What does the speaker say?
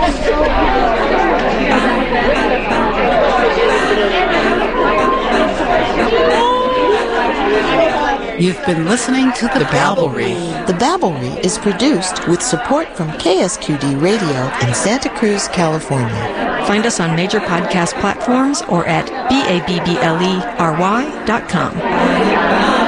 You've been listening to The Babblery. The Babblery is produced with support from KSQD Radio in Santa Cruz, California. Find us on major podcast platforms or at BABBLERY.com.